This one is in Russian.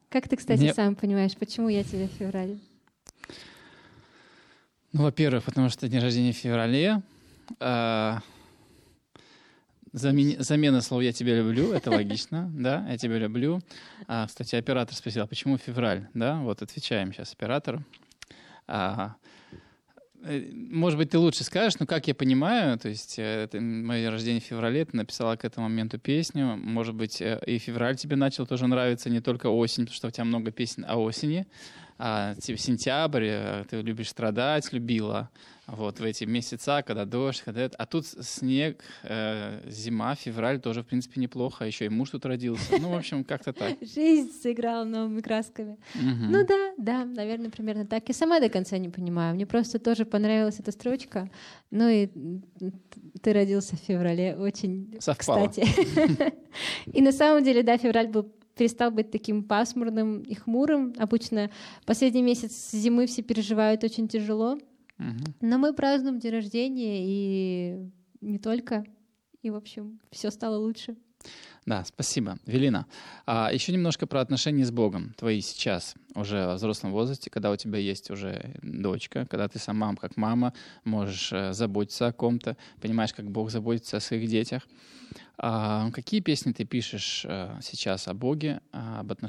Как ты, кстати, сам понимаешь, почему я тебя в феврале? Ну, во-первых, потому что день рождения в феврале. Замена слова «я тебя люблю» — это логично, да, «я тебя люблю». Кстати, оператор спросил, почему февраль, да, вот отвечаем сейчас оператору. Может быть, ты лучше скажешь, но как я понимаю, то есть это мое день рождения в феврале, ты написала к этому моменту песню, может быть, и февраль тебе начал тоже нравиться, не только осень, потому что у тебя много песен о осени, сентябрь, ты любишь страдать, любила, вот в эти месяца, когда дождь, а тут снег, зима, февраль тоже, в принципе, неплохо, еще и муж тут родился, ну, в общем, как-то так. Жизнь сыграла новыми красками. Ну да, наверное, примерно так. Я сама до конца не понимаю, мне просто тоже понравилась эта строчка, ну и ты родился в феврале, очень совпало. Кстати. И на самом деле, да, февраль перестал быть таким пасмурным и хмурым. Обычно последний месяц зимы все переживают очень тяжело. Но мы празднуем день рождения, и не только. И, в общем, все стало лучше. Да, спасибо. Велина, еще немножко про отношения с Богом твои сейчас, уже в взрослом возрасте, когда у тебя есть уже дочка, когда ты сама, как мама, можешь заботиться о ком-то, понимаешь, как Бог заботится о своих детях. Какие песни ты пишешь сейчас о Боге, об отношениях